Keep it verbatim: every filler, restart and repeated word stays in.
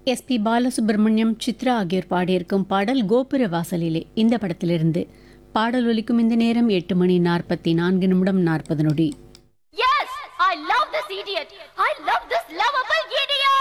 S B Balasubramaniam, Chitra ஆகியோர் பாடியிருக்கும் பாடல் கோபுர வாசலிலே இந்த படத்திலிருந்து. பாடல் ஒலிக்கும் இந்த நேரம் எட்டு மணி நாற்பத்தி நான்கு நிமிடம் நாற்பது நொடி. Yes! I love this idiot! I love this lovable idiot!